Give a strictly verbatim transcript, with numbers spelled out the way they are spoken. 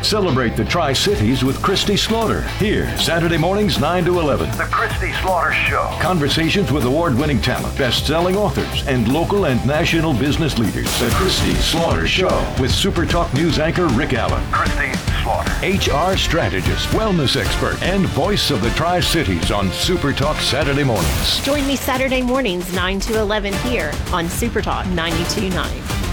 Celebrate the Tri-Cities with Christy Slaughter. Here, Saturday mornings nine to eleven. The Christy Slaughter Show. Conversations with award-winning talent, best-selling authors, and local and national business leaders. The Christy Slaughter Show with Super Talk News anchor Rick Allen. Christy Slaughter. H R strategist, wellness expert, and voice of the Tri-Cities on Super Talk Saturday mornings. Join me Saturday mornings nine to eleven here on Super Talk ninety-two point nine.